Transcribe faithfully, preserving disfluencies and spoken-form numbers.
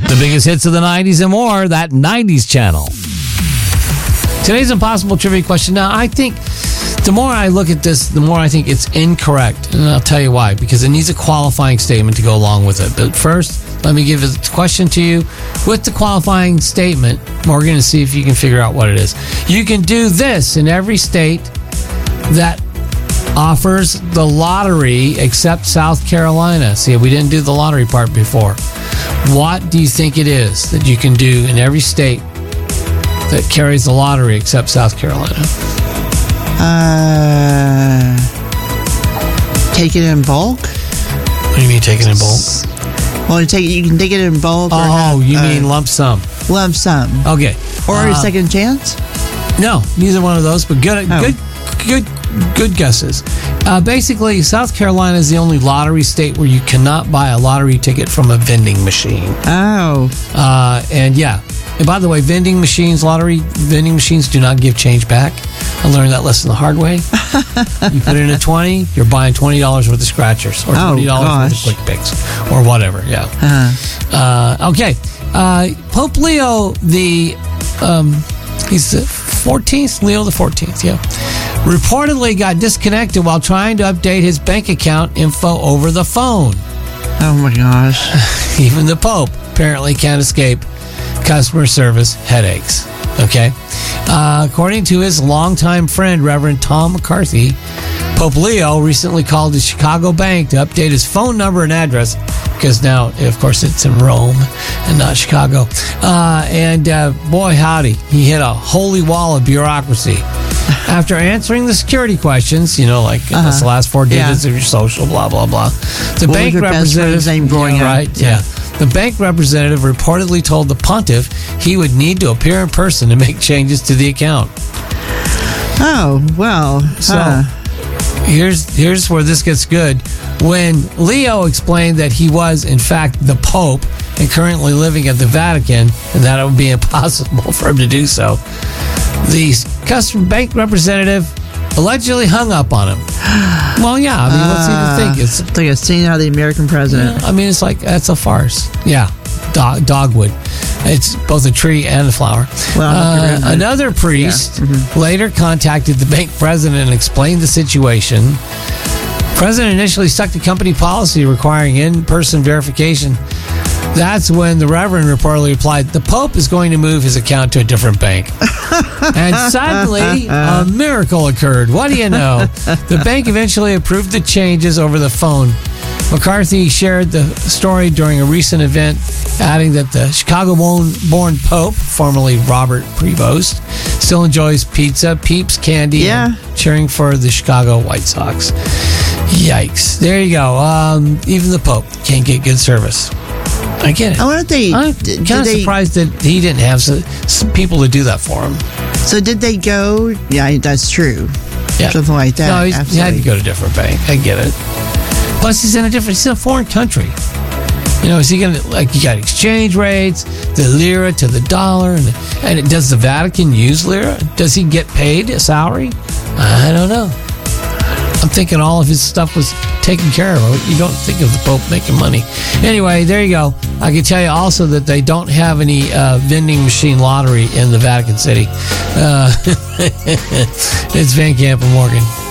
The biggest hits of the nineties and more, that nineties channel. Today's impossible trivia question. Now, I think the more I look at this, the more I think it's incorrect. And I'll tell you why. Because it needs a qualifying statement to go along with it. But first, let me give a question to you. With the qualifying statement, we're going to see if you can figure out what it is. You can do this in every state that offers the lottery except South Carolina. See, we didn't do the lottery part before. What do you think it is that you can do in every state that carries the lottery except South Carolina? Uh, take it in bulk? What do you mean take it in bulk? Well, you, take, you can take it in bulk. Oh, or have, you uh, mean lump sum? Lump sum. Okay. Or uh, a second chance? No, neither one of those, but good, Oh. good, good, good guesses. Uh, basically, South Carolina is the only lottery state where you cannot buy a lottery ticket from a vending machine. Oh. Uh, and yeah. And by the way, vending machines, lottery vending machines do not give change back. I learned that lesson the hard way. You put in a twenty, you're buying twenty dollars worth of scratchers or twenty dollars oh, worth of quick picks or whatever. Yeah. Uh-huh. Uh, okay. Uh, Pope Leo the, um, he's the fourteenth, Leo the fourteenth, yeah. Reportedly got disconnected while trying to update his bank account info over the phone. Oh my gosh. Even the Pope apparently can't escape customer service headaches. Okay. Uh, according to his longtime friend, Reverend Tom McCarthy, Pope Leo recently called the Chicago bank to update his phone number and address because now, of course, it's in Rome and not Chicago. Uh, and uh, boy, howdy, he hit a holy wall of bureaucracy. After answering the security questions, you know, like uh-huh. that's the last four digits yeah. of your social, blah, blah, blah. The what bank was your representative, best friend's name growing yeah, up? right? Yeah. yeah. The bank representative reportedly told the pontiff he would need to appear in person to make changes to the account. Oh, well. So huh. here's here's where this gets good. When Leo explained that he was, in fact, the Pope and currently living at the Vatican, and that it would be impossible for him to do so, the custom bank representative allegedly hung up on him. Well, yeah, I mean, what's uh, he to think? It's It's like a scene out of the American President. Yeah, I mean, it's like, that's a farce. Yeah, dog, dogwood. It's both a tree and a flower. Well, uh, another priest yeah. mm-hmm. later contacted the bank president and explained the situation. President initially stuck to company policy requiring in-person verification. That's when the Reverend reportedly replied, the Pope is going to move his account to a different bank. And suddenly, a miracle occurred. What do you know? The bank eventually approved the changes over the phone. McCarthy shared the story during a recent event, adding that the Chicago-born Pope, formerly Robert Prevost, still enjoys pizza, Peeps, candy, yeah. and cheering for the Chicago White Sox. Yikes. There you go. Um, even the Pope can't get good service. I get it. I wonder if they... I'm did, kind of they, surprised that he didn't have some, some people to do that for him. So did they go... Yeah, that's true. Yeah. Something like that. No, he's, he had to go to a different bank. I get it. Plus, he's in a different... He's in a foreign country. You know, is he going to... Like, you got exchange rates, the lira to the dollar, and, the, and it, does the Vatican use lira? Does he get paid a salary? I don't know. I'm thinking all of his stuff was taken care of. You don't think of the Pope making money. Anyway, there you go. I can tell you also that they don't have any uh, vending machine lottery in the Vatican City. Uh, it's Van Camp and Morgan.